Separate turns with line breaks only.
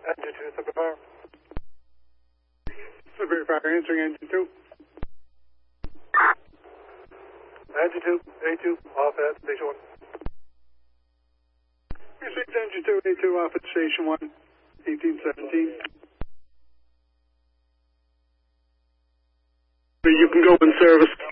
Engine 2, Superior Fire.
Superior Fire, answering Engine 2.
Engine 2, A2, off at Station 1.
Received Engine 2, A2, off at Station 1, 1817. You can go in service.